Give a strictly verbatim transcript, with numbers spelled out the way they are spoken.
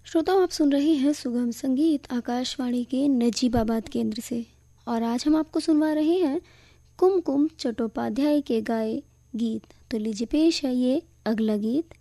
श्रोताओं, आप सुन रहे हैं सुगम संगीत आकाशवाणी के नजीबाबाद केंद्र से। और आज हम आपको सुनवा रहे हैं कुमकुम चट्टोपाध्याय के गाए गीत। तो लीजिए पेश है ये अगला गीत।